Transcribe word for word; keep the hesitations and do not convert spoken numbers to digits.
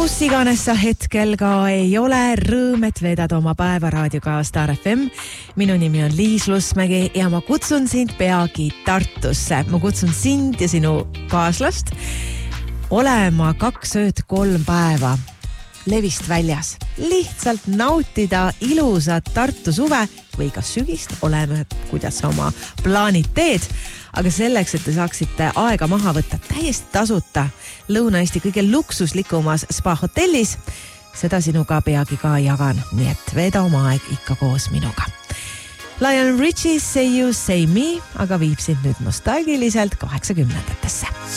kus iganes sa hetkel ka ei ole, rõõm, et vedad oma päeva raadioga Star F M. Minu nimi on Liis Lusmägi ja ma kutsun sind peagi Tartusse. Ma kutsun sind ja sinu kaaslast olema kaks ööd kolm päeva levist väljas. Lihtsalt nautida ilusat Tartu suve või ka sügist, oleme, kuidas sa oma plaanid teed. Aga selleks, et te saaksite aega maha võtta täiesti tasuta Lõuna-Eesti kõige luksuslikumas spa hotellis, seda sinuga peagi ka jagan, nii et veeda oma aeg ikka koos minuga. Lionel Richie Say You Say Me, aga viib sind nüüd nostalgiliselt kaheksakümnendatesse.